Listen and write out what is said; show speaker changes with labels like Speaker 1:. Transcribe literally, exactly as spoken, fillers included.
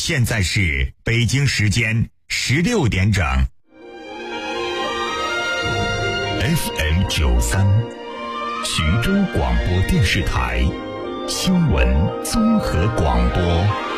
Speaker 1: 现在是北京时间十六点整。F M 九三，徐州广播电视台新闻综合广播。